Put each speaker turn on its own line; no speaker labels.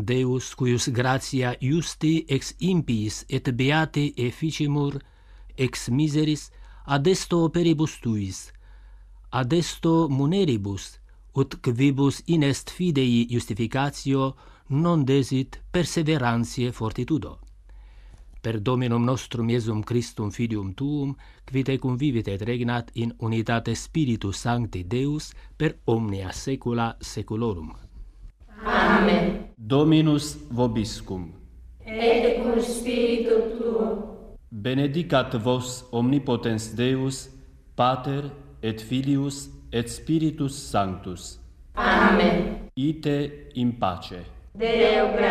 Deus cuius gratia justi ex impiis et beati efficimur, ex miseris, adesto operibus tuis, adesto muneribus, ut quibus inest fidei justificatio non desit perseverantiae fortitudo. Per Dominum nostrum Iesum Christum Filium Tuum, qui te convivit et regnat in unitate Spiritus Sancti Deus, per omnia saecula saeculorum.
Amen.
Dominus vobiscum.
Et cum spiritu tuo.
Benedicat vos omnipotens Deus, Pater et Filius et Spiritus Sanctus.
Amen.
Ite in pace.
Deo